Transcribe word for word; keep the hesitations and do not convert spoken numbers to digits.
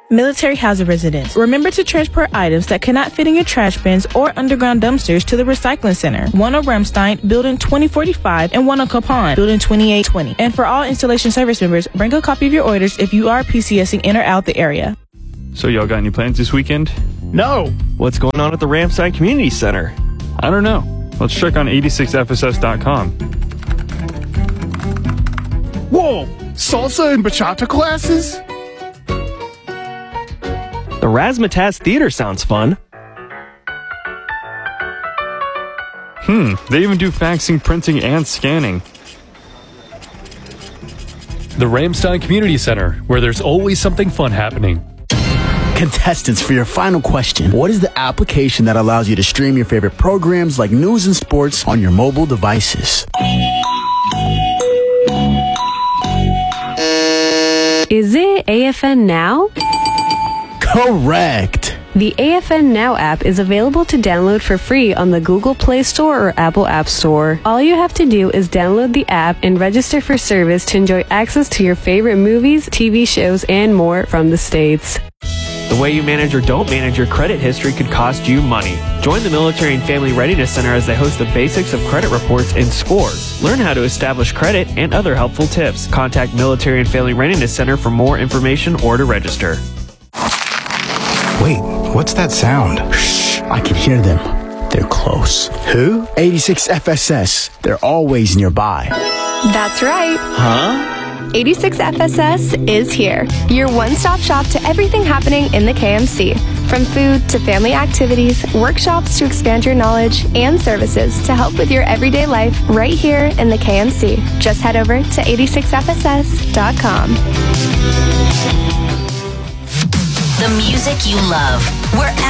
Military housing residents, remember to transport items that cannot fit in your trash bins or underground dumpsters to the recycling center. One on Ramstein, Building twenty forty-five, and one on Capon, Building twenty-eight twenty. And for all installation service members, bring a copy of your orders if you are PCSing in or out the area. So y'all got any plans this weekend? No. What's going on at the Ramstein Community Center? I don't know. Let's check on eighty-six F S S dot com. Whoa! Salsa and bachata classes? The Razzmatazz Theater sounds fun. Hmm, they even do faxing, printing, and scanning. The Ramstein Community Center, where there's always something fun happening. Contestants, for your final question, what is the application that allows you to stream your favorite programs like news and sports on your mobile devices? Is it A F N Now? Correct. The A F N Now app is available to download for free on the Google Play Store or Apple App Store. All you have to do is download the app and register for service to enjoy access to your favorite movies, T V shows, and more from the States. The way you manage or don't manage your credit history could cost you money. Join the Military and Family Readiness Center as they host the basics of credit reports and scores. Learn how to establish credit and other helpful tips. Contact Military and Family Readiness Center for more information or to register. Wait, what's that sound? Shh, I can hear them. They're close. Who? eighty-six F S S. They're always nearby. That's right. Huh? eighty-six F S S is here. Your one-stop shop to everything happening in the K M C. From food to family activities, workshops to expand your knowledge, and services to help with your everyday life right here in the K M C. Just head over to eighty-six F S S dot com. The music you love, wherever